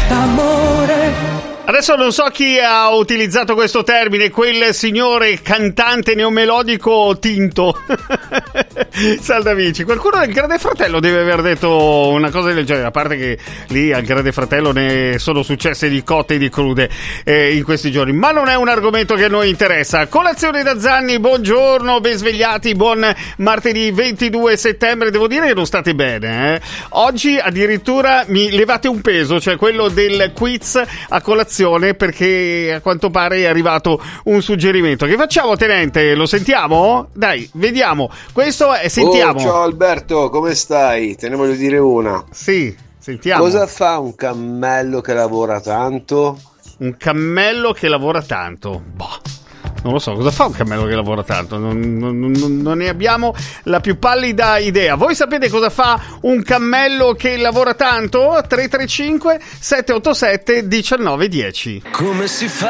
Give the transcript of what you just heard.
d'amore. Adesso non so chi ha utilizzato questo termine, quel signore cantante neomelodico Tinto. Saldavici, qualcuno del Grande Fratello deve aver detto una cosa del genere, a parte che lì al Grande Fratello ne sono successe di cotte e di crude in questi giorni, ma non è un argomento che a noi interessa. Colazione da Zanni, buongiorno, ben svegliati, buon martedì 22 settembre, devo dire che non state bene, Oggi addirittura mi levate un peso, cioè quello del quiz a colazione, perché a quanto pare è arrivato un suggerimento. Che facciamo, tenente? Lo sentiamo? Dai, vediamo. Questo è, sentiamo. Ciao Alberto, come stai? Te ne voglio dire una. Sì, sentiamo. Cosa fa un cammello che lavora tanto? Un cammello che lavora tanto? Boh, non lo so, cosa fa un cammello che lavora tanto? Non ne abbiamo la più pallida idea. Voi sapete cosa fa un cammello che lavora tanto? 335 787 1910. Come si fa